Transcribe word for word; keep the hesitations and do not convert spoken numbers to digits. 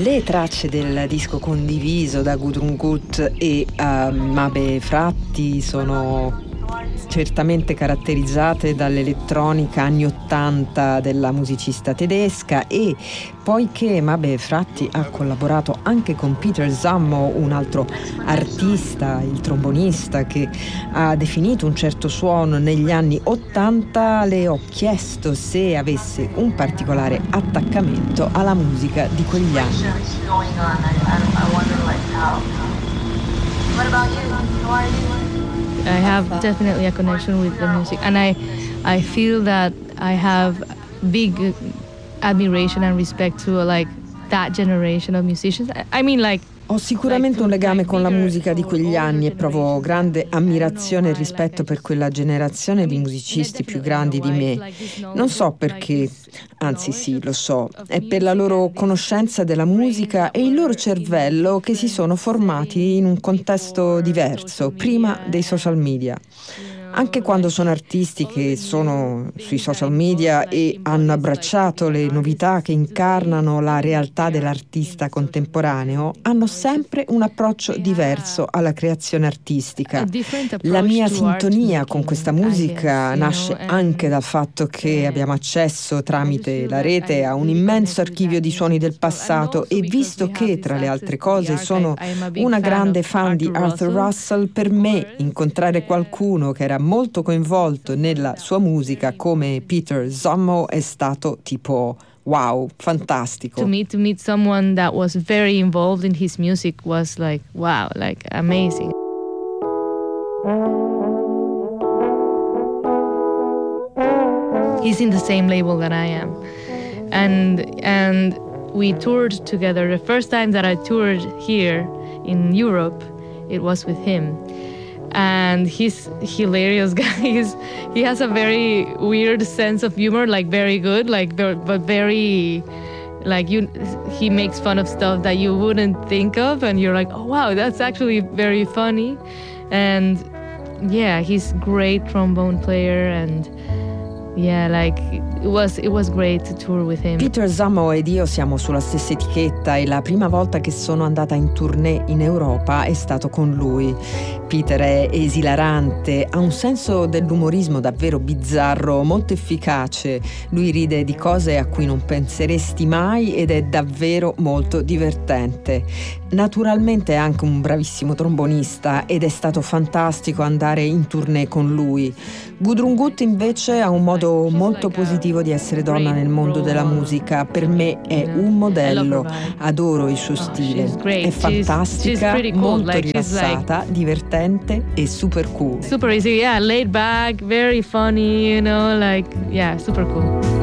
Le tracce del disco condiviso da Gudrun Gut e uh, Mabe Fratti sono certamente caratterizzate dall'elettronica anni ottanta della musicista tedesca, e poiché Mabe Fratti ha collaborato anche con Peter Zammo, un altro artista, il trombonista, che ha definito un certo suono negli anni ottanta, le ho chiesto se avesse un particolare attaccamento alla musica di quegli anni. I have definitely a connection with the music, and I, I feel that I have big admiration and respect to like that generation of musicians. I mean, like. Ho sicuramente un legame con la musica di quegli anni e provo grande ammirazione e rispetto per quella generazione di musicisti più grandi di me. Non so perché, anzi sì, lo so, è per la loro conoscenza della musica e il loro cervello che si sono formati in un contesto diverso, prima dei social media. Anche quando sono artisti che sono sui social media e hanno abbracciato le novità che incarnano la realtà dell'artista contemporaneo, hanno sempre un approccio diverso alla creazione artistica. La mia sintonia con questa musica nasce anche dal fatto che abbiamo accesso tramite la rete a un immenso archivio di suoni del passato, e visto che, tra le altre cose, sono una grande fan di Arthur Russell, per me incontrare qualcuno che era molto coinvolto nella sua musica come Peter Zammo è stato tipo wow, fantastico. To meet to meet someone that was very involved in his music was like wow, like amazing. He's in the same label that I am, and and we toured together. The first time that I toured here in Europe, it was with him. And he's hilarious guy. He's, he has a very weird sense of humor, like very good, like but very, like you. He makes fun of stuff that you wouldn't think of, and you're like, oh wow, that's actually very funny. And yeah, he's great trombone player, and yeah, like it was it was great to tour with him. Peter Zammo ed io siamo sulla stessa etichetta e la prima volta che sono andata in tournée in Europa è stato con lui. Peter è esilarante, ha un senso dell'umorismo davvero bizzarro, molto efficace. Lui ride di cose a cui non penseresti mai ed è davvero molto divertente. Naturalmente è anche un bravissimo trombonista ed è stato fantastico andare in tournée con lui. Gudrun Gut invece ha un modo molto positivo di essere donna nel mondo della musica. Per me è un modello, adoro il suo stile, è fantastica, molto rilassata, divertente e super cool. Super easy, yeah, laid back, very funny, you know, like, yeah, super cool.